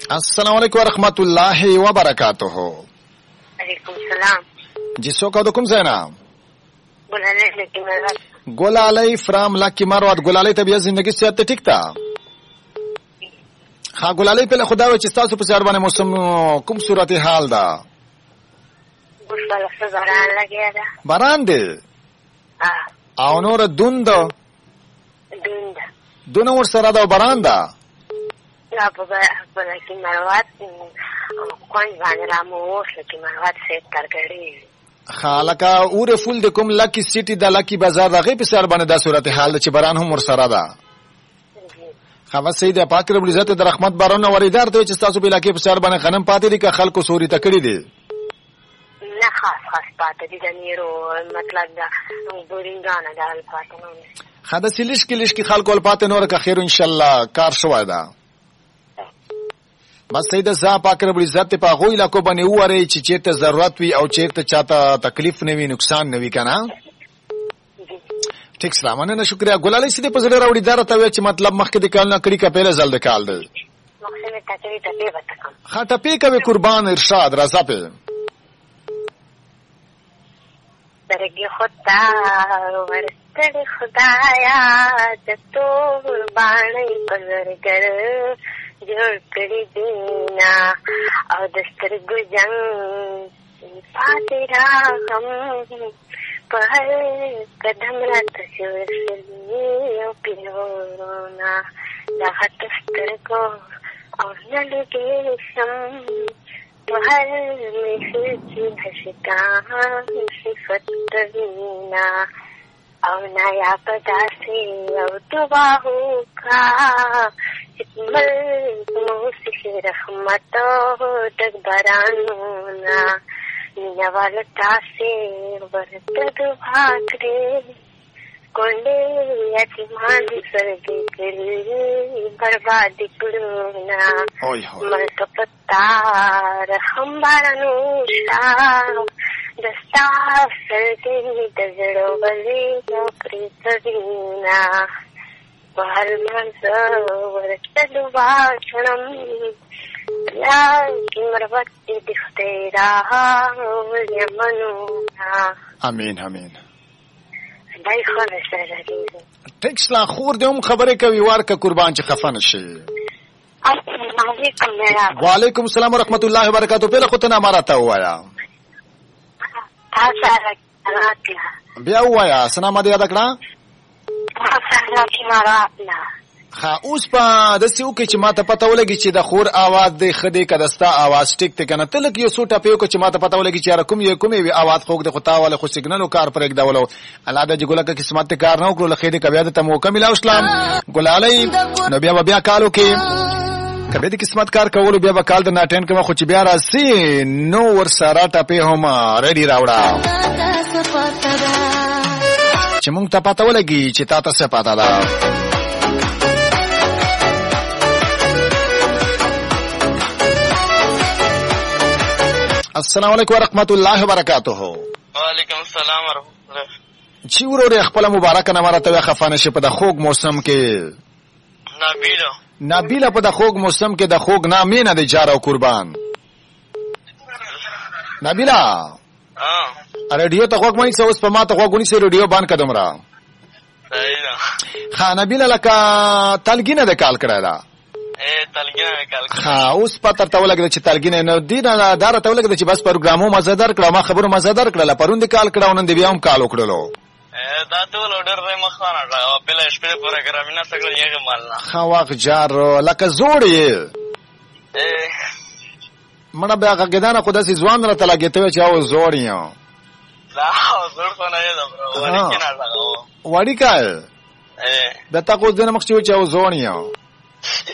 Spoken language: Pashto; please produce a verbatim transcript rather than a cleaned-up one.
السلام علیکم ورحمۃ اللہ وبرکاتہ. وعلیکم السلام. جی څوک د کوم ځای نه؟ ګلالۍ لکی مروت. ګلالۍ فرام لکی مروت. ګلالۍ ته بیا زندگی صحت ته ټیک تا؟ ها ګلالۍ په خدا و چې تاسو په سر باندې موسم کوم صورت حال ده؟ اوس بل څه باران لګیا ده. باران دی؟ او نور دوند دوند دون ور سره دا باران ده؟ لا په په لکی مروت کوم باندې را مو اوس لکی مروت سیټ کړګړي. خالکا اور فول د کوم لکی سیټي د لکی بازار دغه په سر باندې دا صورت حال چې باران هم ور سره ده. خو سید پاک رب عزت د رحمت بارونه وریدار ته چې تاسو په علاقې په سر باندې غنم پاتې دي که خلکو سوري تکړی دي؟ نه خاص خاص پاتې دي د نیرو مطلب دا بورینګانه دال پاتې نه. خدا سلیش کې لیش کې خلکو ول پاتې نور که خیر ان شاء الله کار شوای دا. بس سید ز پاک رب عزت په غوی علاقو باندې وره چې چیرته ضرورت وي او چیرته چاته تکلیف نه وي نقصان نه وي کنه. ٹھیک سلامانه نه شکریا. ګلالۍ سیده په زړه راوړي دار ته وی چې مطلب مخکې د کال نه کړي کا پیله زل د کال دی. مخکې ته ټپې ټپې وتکم. خا ټپې کوي قربان ارشاد رضا په. درګي خدا ورستړي خدایا د تو باندې پزرګر جوړ کړی دینا او د سترګو جنگ پاتې راغم په هر قدم راته شوې او پیرونا د هټ سترګو او نه لګې شم په هر مې چې هشکان صفت وینا او نایا په داسې او تباهو کا اکمل موسیقی رحمت ډک بارانونه مینا والا تاسې ورته بھاکرې کونډې یتیمان سرګې کړي برباد کړونا ملک پتا رحم بارانو شا دستا سرګې د زړه ولې او پریتوینا بهر منځ ورته واچړم یا مروت دې خدای را ولمنونا. امين امين. دای خو نه سره راځي. ټیکسلا خور دې هم خبرې کوي ورکه قربان چې خفه نشي. السلام علیکم. وعلیکم السلام ورحمت الله وبرکاتہ. په لخوا ته نه مراته وایا. تاسو راځه. بیا وایا سلام دې یاد کړه. تاسو راځه. خا اوس په د سیو کې چې ماته پته ولګي چې د خور आवाज د خدي کدستا आवाज ټیک ته کنه تل کې یو څو ټپیو کې چې ماته پته ولګي چې کوم یو کومې وی आवाज خوګ د خطا والا خو سیګنل او کار پر یک داولو الله د جګوله کې قسمت کار نه وکړو لخې دې کبیا ته موقع ملا اسلام ګلالۍ نو بیا بیا کالو کې کبه دې قسمت کار کولو بیا به کال د ناټین کې خو چې بیا راسي نو ور سره ټپې هم ریډي راوړه چې مونږ ته پته ولګي چې تاسو څه پته ده. السلام علیکم ورحمت الله وبرکاتہ. وعلیکم السلام ورحمت الله. چی ورور خپل مبارک نه مرته خفانه شه په د خوګ موسم کې نبیله نبیله په د خوګ موسم کې د خوګ نامې نه د جار او قربان نبیله ها رادیو ته خوګ مې څه اوس په ما ته خوګونی سره رادیو باندې کدم را صحیح ده. خا نبیله لکه تلګینه د کال کړه دا اے تلګینه کال کړه. ها اوس پته ته ولګل چې تلګینه نو دی نه دار ته ولګل چې بس پروګرامو مزدار کړه ما خبرو مزدار کړه پروند کال کړه نن دی بیا هم کال وکړلو. دا ټول اورډر راي مخانه راو په لاس په پروګرام نه سګل یې مالنا خواغ جار لکه زوړې اے مړه بیا غږدانه خو داسې ځوان را تلګېته چې او زوړیو دا زوړ خو نه یې دا وړي کنه راغو وړي کای اے دا تاسو دنه مخ چې او زوړیو